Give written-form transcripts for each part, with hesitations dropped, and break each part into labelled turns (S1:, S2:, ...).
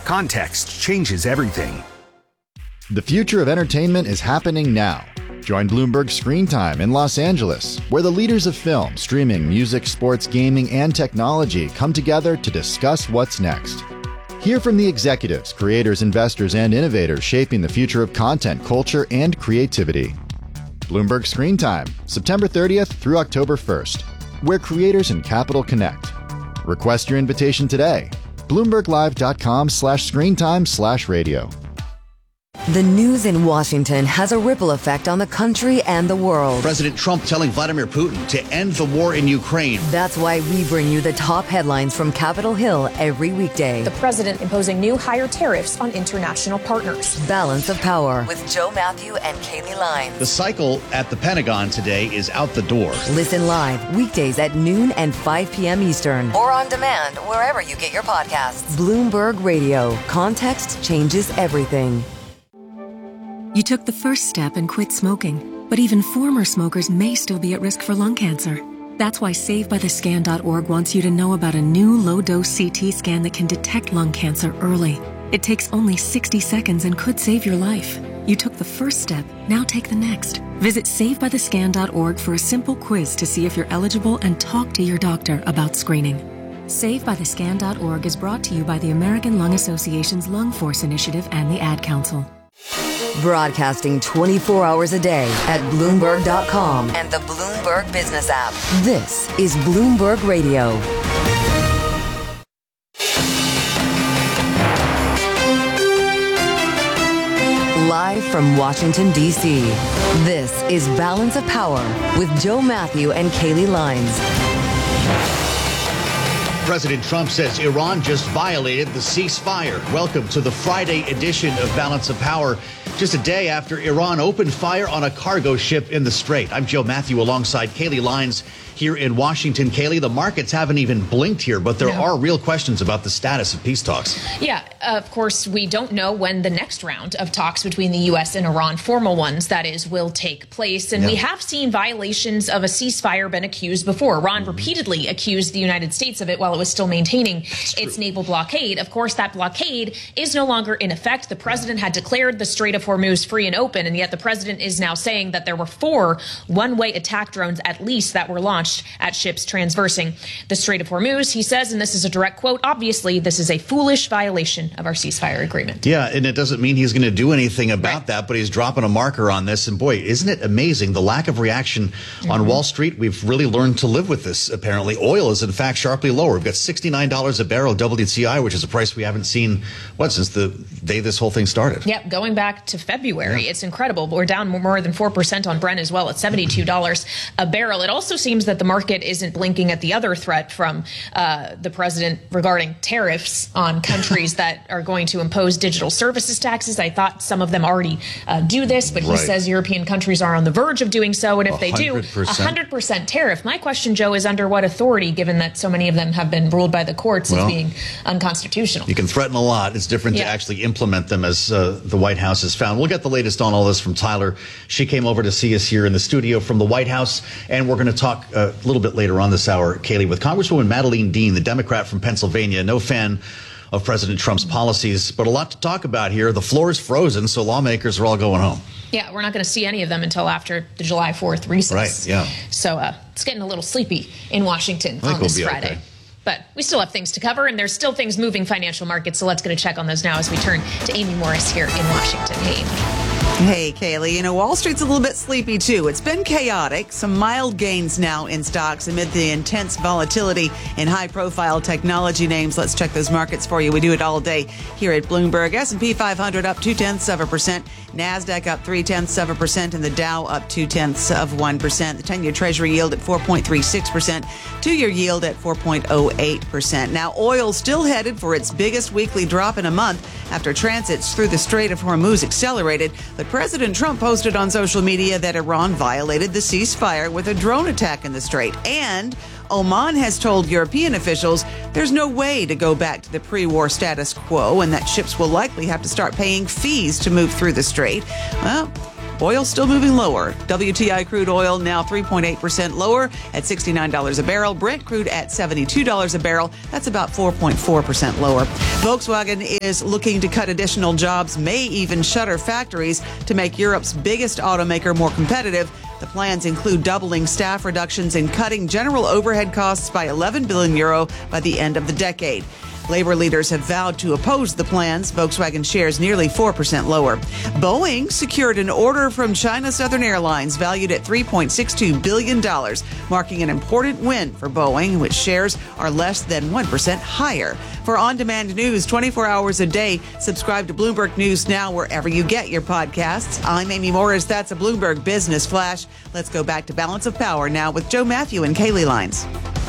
S1: Context changes everything.
S2: The future of entertainment is happening now. Join Bloomberg Screen Time in Los Angeles, where the leaders of film, streaming, music, sports, gaming, and technology come together to discuss what's next. Hear from the executives, creators, investors, and innovators shaping the future of content, culture, and creativity. Bloomberg Screen Time, September 30th through October 1st, where creators and capital connect. Request your invitation today. BloombergLive.com/screentime/radio.
S3: The news in Washington has a ripple effect on the country and the world.
S4: President Trump telling Vladimir Putin to end the war in Ukraine.
S3: That's why we bring you the top headlines from Capitol Hill every weekday.
S5: The president imposing new higher tariffs on international partners.
S3: Balance of Power with Joe Matthew and Kaylee Lines.
S4: The cycle at the Pentagon today is out the door.
S3: Listen live weekdays at noon and 5 p.m. Eastern. Or on demand wherever you get your podcasts. Bloomberg Radio. Context changes everything.
S6: You took the first step and quit smoking, but even former smokers may still be at risk for lung cancer. That's why SaveByTheScan.org wants you to know about a new low-dose CT scan that can detect lung cancer early. It takes only 60 seconds and could save your life. You took the first step, now take the next. Visit SaveByTheScan.org for a simple quiz to see if you're eligible and talk to your doctor about screening. SaveByTheScan.org is brought to you by the American Lung Association's Lung Force Initiative and the Ad Council.
S3: Broadcasting 24 hours a day at Bloomberg.com and the Bloomberg Business app. This is Bloomberg Radio. Live from Washington, D.C., this is Balance of Power with Joe Matthew and Kaylee Lines.
S4: President Trump says Iran just violated the ceasefire. Welcome to the Friday edition of Balance of Power. Just a day after Iran opened fire on a cargo ship in the Strait. I'm Joe Matthew alongside Kaylee Lines here in Washington. Kaylee, the markets haven't even blinked here, but there are real questions about the status of peace talks.
S5: Yeah, of course, we don't know when the next round of talks between the U.S. and Iran, formal ones, that is, will take place. And we have seen violations of a ceasefire been accused before. Iran repeatedly accused the United States of it while it was still maintaining its naval blockade. Of course, that blockade is no longer in effect. The president had declared the Strait of Hormuz free and open, and yet the president is now saying that there were 4 one-way attack drones at least that were launched at ships transversing the Strait of Hormuz. He says, and this is a direct quote, obviously this is a foolish violation of our ceasefire agreement.
S4: Yeah, and it doesn't mean he's going to do anything about that, but he's dropping a marker on this. And boy, isn't it amazing, the lack of reaction on Wall Street? We've really learned to live with this, apparently. Oil is, in fact, sharply lower. We've got $69 a barrel WTI, which is a price we haven't seen, since the day this whole thing started.
S5: Yeah, going back to February. It's incredible. We're down more than 4% on Brent as well at $72 a barrel. It also seems that the market isn't blinking at the other threat from the president regarding tariffs on countries that are going to impose digital services taxes. I thought some of them already do this, but he says European countries are on the verge of doing so. And if they do, 100% tariff. My question, Joe, is under what authority, given that so many of them have been ruled by the courts as being unconstitutional?
S4: You can threaten a lot. It's different to actually implement them, as the White House has found. We'll get the latest on all this from Tyler. She came over to see us here in the studio from the White House, and we're going to talk a little bit later on this hour, Kaylee, with Congresswoman Madeleine Dean, the Democrat from Pennsylvania. No fan of President Trump's policies, but a lot to talk about here. The floor is frozen, so lawmakers are all going home.
S5: Yeah, we're not going to see any of them until after the July 4th recess.
S4: Right, yeah.
S5: So it's getting a little sleepy in Washington on this Friday. Okay. But we still have things to cover, and there's still things moving financial markets, so let's get a check on those now as we turn to Amy Morris here in Washington. Hey, Amy.
S7: Hey, Kaylee. Wall Street's a little bit sleepy, too. It's been chaotic. Some mild gains now in stocks amid the intense volatility in high-profile technology names. Let's check those markets for you. We do it all day here at Bloomberg. S&P 500 up 0.2%. NASDAQ up 0.3%, and the Dow up 0.2%. The 10-year Treasury yield at 4.36%. 2-year yield at 4.08%. Now, oil still headed for its biggest weekly drop in a month after transits through the Strait of Hormuz accelerated. But President Trump posted on social media that Iran violated the ceasefire with a drone attack in the Strait. And Oman has told European officials there's no way to go back to the pre-war status quo and that ships will likely have to start paying fees to move through the Strait. Well, Oil still moving lower. WTI crude oil now 3.8% lower at $69 a barrel. Brent crude at $72 a barrel. That's about 4.4% lower. Volkswagen is looking to cut additional jobs, may even shutter factories to make Europe's biggest automaker more competitive. The plans include doubling staff reductions and cutting general overhead costs by 11 billion euro by the end of the decade. Labor leaders have vowed to oppose the plans. Volkswagen shares nearly 4% lower. Boeing secured an order from China Southern Airlines valued at $3.62 billion, marking an important win for Boeing, which shares are less than 1% higher. For on-demand news 24 hours a day, subscribe to Bloomberg News Now wherever you get your podcasts. I'm Amy Morris. That's a Bloomberg Business Flash. Let's go back to Balance of Power now with Joe Matthew and Kaylee Lines.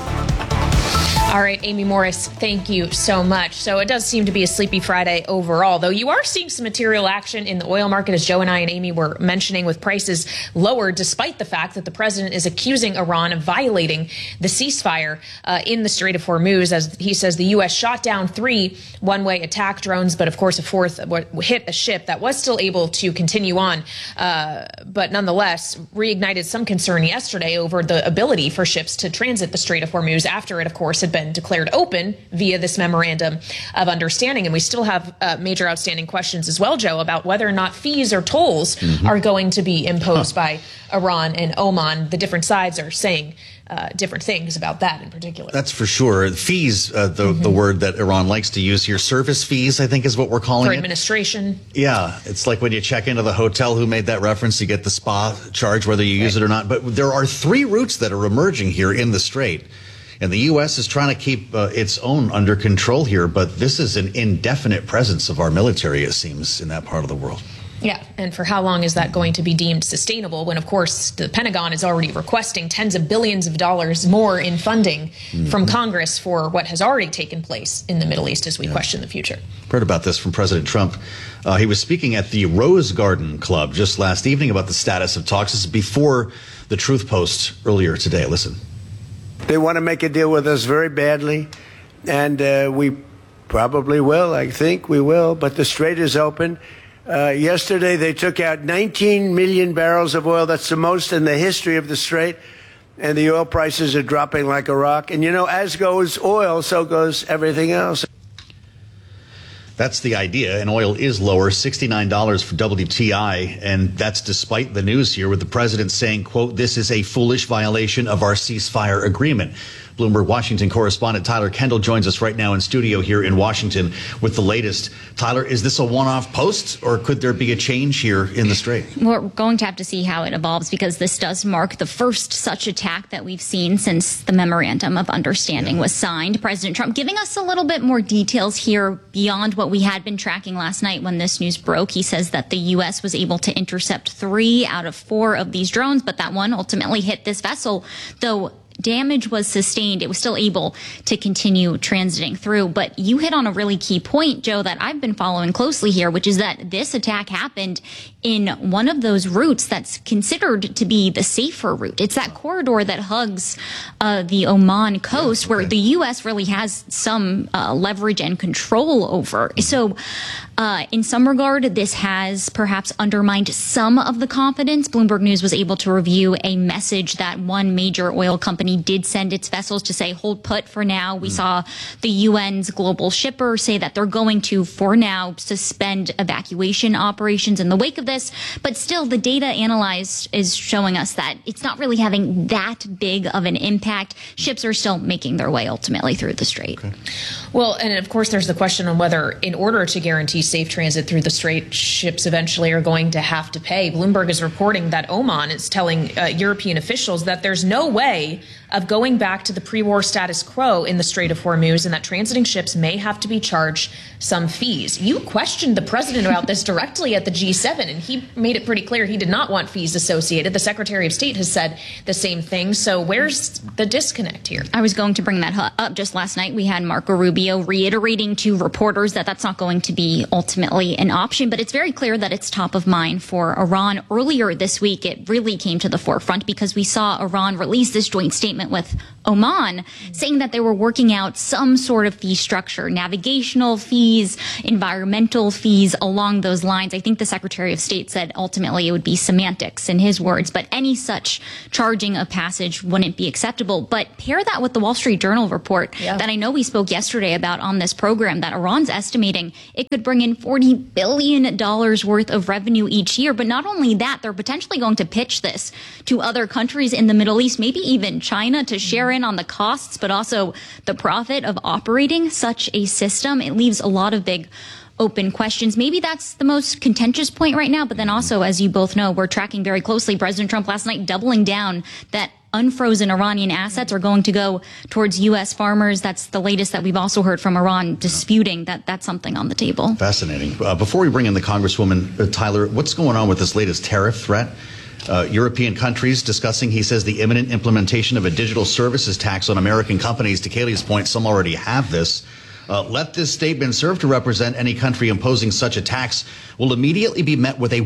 S5: All right, Amy Morris, thank you so much. So it does seem to be a sleepy Friday overall, though you are seeing some material action in the oil market, as Joe and I and Amy were mentioning, with prices lower, despite the fact that the president is accusing Iran of violating the ceasefire in the Strait of Hormuz. As he says, the U.S. shot down 3 one-way attack drones, but of course a fourth hit a ship that was still able to continue on, but nonetheless reignited some concern yesterday over the ability for ships to transit the Strait of Hormuz after it, of course, had been declared open via this memorandum of understanding. And we still have major outstanding questions as well, Joe, about whether or not fees or tolls are going to be imposed by Iran and Oman. The different sides are saying different things about that in particular.
S4: That's for sure. Fees, the word that Iran likes to use here, service fees, I think is what we're calling it.
S5: For administration.
S4: Yeah. It's like when you check into the hotel, who made that reference, you get the spa charge, whether you use it or not. But there are 3 routes that are emerging here in the Strait. And the U.S. is trying to keep its own under control here, but this is an indefinite presence of our military, it seems, in that part of the world.
S5: Yeah, and for how long is that going to be deemed sustainable when, of course, the Pentagon is already requesting tens of billions of dollars more in funding from Congress for what has already taken place in the Middle East as we question the future.
S4: Heard about this from President Trump. He was speaking at the Rose Garden Club just last evening about the status of talks. This is before the Truth Post earlier today. Listen.
S8: They want to make a deal with us very badly, and we probably will. I think we will, but the Strait is open. Yesterday, they took out 19 million barrels of oil. That's the most in the history of the Strait, and the oil prices are dropping like a rock. And, you know, as goes oil, so goes everything else.
S4: That's the idea, and oil is lower, $69 for WTI, and that's despite the news here with the president saying, quote, this is a foolish violation of our ceasefire agreement. Bloomberg Washington correspondent Tyler Kendall joins us right now in studio here in Washington with the latest. Tyler, is this a one-off post, or could there be a change here in the Strait?
S9: We're going to have to see how it evolves, because this does mark the first such attack that we've seen since the Memorandum of Understanding was signed. President Trump giving us a little bit more details here beyond what we had been tracking last night when this news broke. He says that the U.S. was able to intercept 3 out of 4 of these drones, but that one ultimately hit this vessel, though damage was sustained. It was still able to continue transiting through. But you hit on a really key point, Joe, that I've been following closely here, which is that this attack happened in one of those routes that's considered to be the safer route. It's that corridor that hugs the Oman coast, where the U.S. really has some leverage and control over. So in some regard, this has perhaps undermined some of the confidence. Bloomberg News was able to review a message that one major oil company did send its vessels to say, hold put for now. We saw the UN's global shipper say that they're going to, for now, suspend evacuation operations in the wake of this. But still, the data analyzed is showing us that it's not really having that big of an impact. Ships are still making their way ultimately through the Strait.
S5: Okay. Well, and of course, there's the question on whether, in order to guarantee safe transit through the Strait, ships eventually are going to have to pay. Bloomberg is reporting that Oman is telling European officials that there's no way of going back to the pre-war status quo in the Strait of Hormuz, and that transiting ships may have to be charged some fees. You questioned the president about this directly at the G7, and he made it pretty clear he did not want fees associated. The Secretary of State has said the same thing. So where's the disconnect here?
S9: I was going to bring that up just last night. We had Marco Rubio reiterating to reporters that that's not going to be ultimately an option, but it's very clear that it's top of mind for Iran. Earlier this week, it really came to the forefront because we saw Iran release this joint statement statement with Oman, saying that they were working out some sort of fee structure, navigational fees, environmental fees, along those lines. I think the Secretary of State said ultimately it would be semantics in his words, but any such charging of passage wouldn't be acceptable. But pair that with the Wall Street Journal report that I know we spoke yesterday about on this program, that Iran's estimating it could bring in $40 billion worth of revenue each year. But not only that, they're potentially going to pitch this to other countries in the Middle East, maybe even China, to share in on the costs, but also the profit of operating such a system. It leaves a lot of big open questions. Maybe that's the most contentious point right now. But then also, as you both know, we're tracking very closely President Trump last night doubling down that unfrozen Iranian assets are going to go towards U.S. farmers. That's the latest that we've also heard from Iran, disputing that that's something on the table.
S4: Fascinating. Before we bring in the Congresswoman, Tyler, what's going on with this latest tariff threat? European countries discussing, he says, the imminent implementation of a digital services tax on American companies. To Kaylee's point, some already have this. Let this statement serve to represent any country imposing such a tax will immediately be met with a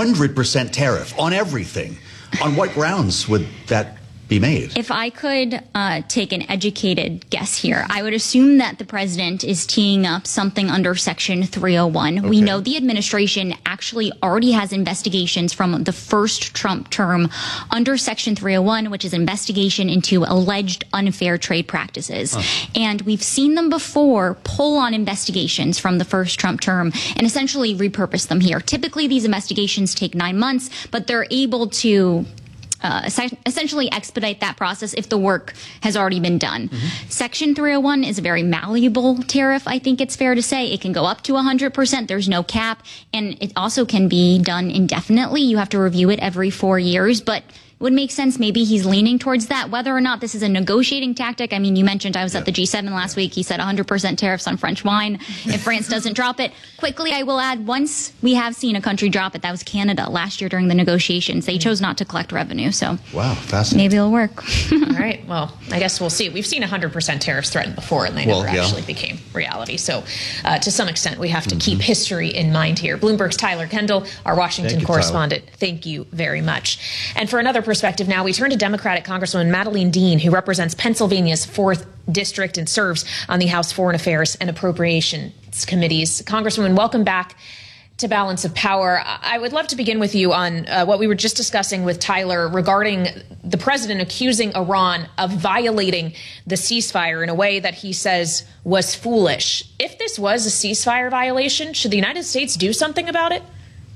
S4: 100% tariff on everything. On what grounds would that be made?
S9: If I could take an educated guess here, I would assume that the president is teeing up something under Section 301. Okay. We know the administration actually already has investigations from the first Trump term under Section 301, which is investigation into alleged unfair trade practices. And we've seen them before pull on investigations from the first Trump term and essentially repurpose them here. Typically, these investigations take 9 months, but they're able to essentially expedite that process if the work has already been done. Section 301 is a very malleable tariff, I think it's fair to say. It can go up to 100%. There's no cap. And it also can be done indefinitely. You have to review it every 4 years. But it would make sense. Maybe he's leaning towards that. Whether or not this is a negotiating tactic, I mean, you mentioned I was at the G7 last week. He said 100% tariffs on French wine if France doesn't drop it. Quickly, I will add, once we have seen a country drop it, that was Canada last year during the negotiations. They chose not to collect revenue. So
S4: wow, fascinating.
S9: Maybe it'll work.
S5: All right. Well, I guess we'll see. We've seen 100% tariffs threatened before, and they never actually became reality. So to some extent, we have to keep history in mind here. Bloomberg's Tyler Kendall, our Washington correspondent. Tyler. Thank you very much. And for another perspective now, we turn to Democratic Congresswoman Madeleine Dean, who represents Pennsylvania's 4th District and serves on the House Foreign Affairs and Appropriations Committees. Congresswoman, welcome back to Balance of Power. I would love to begin with you on what we were just discussing with Tyler regarding the president accusing Iran of violating the ceasefire in a way that he says was foolish. If this was a ceasefire violation, should the United States do something about it?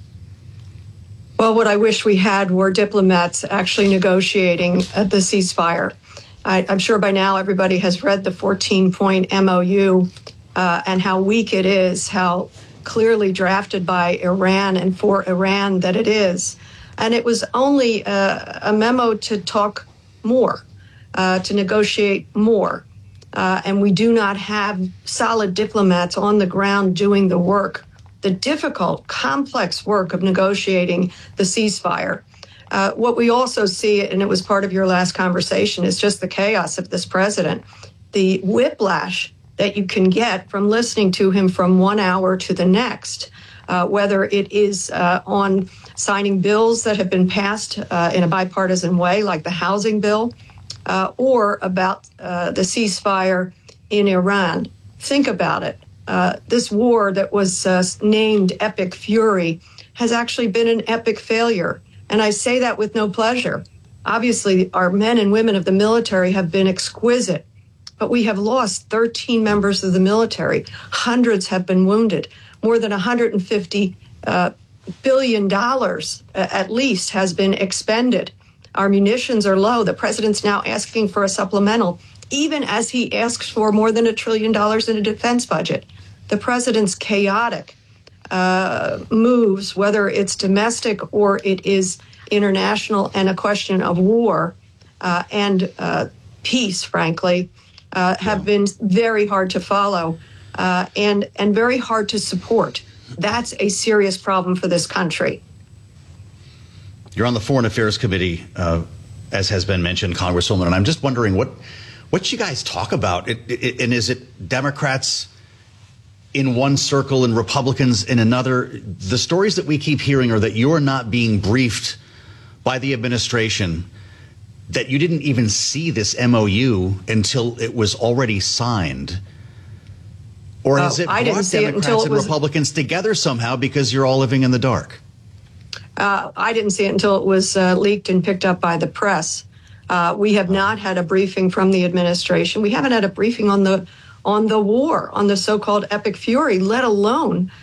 S10: Well, what I wish we had were diplomats actually negotiating the ceasefire. I'm sure by now everybody has read the 14-point MOU and how weak it is, how clearly drafted by Iran and for Iran that it is. And it was only a memo to talk more, to negotiate more. And we do not have solid diplomats on the ground doing the work, the difficult, complex work of negotiating the ceasefire. What we also see, and it was part of your last conversation, is just the chaos of this president, the whiplash that you can get from listening to him from 1 hour to the next, whether it is on signing bills that have been passed in a bipartisan way, like the housing bill, or about the ceasefire in Iran. Think about it. This war that was named Epic Fury has actually been an epic failure. And I say that with no pleasure. Obviously, our men and women of the military have been exquisite, but we have lost 13 members of the military. Hundreds have been wounded. More than $150 billion at least has been expended. Our munitions are low. The president's now asking for a supplemental, even as he asks for more than $1 trillion in a defense budget. The president's chaotic moves, whether it's domestic or it is international and a question of war and peace, frankly, have been very hard to follow and very hard to support. That's a serious problem for this country.
S4: You're on the Foreign Affairs Committee, as has been mentioned, Congresswoman, and I'm just wondering what you guys talk about. And is it Democrats in one circle and Republicans in another? The stories that we keep hearing are that you're not being briefed by the administration. that you didn't even see this MOU until it was already signed? Or has it brought Democrats and Republicans together somehow because you're all living in the dark?
S10: I didn't see it until it was leaked and picked up by the press. We have not had a briefing from the administration. We haven't had a briefing on the war, on the so-called Epic Fury, let alone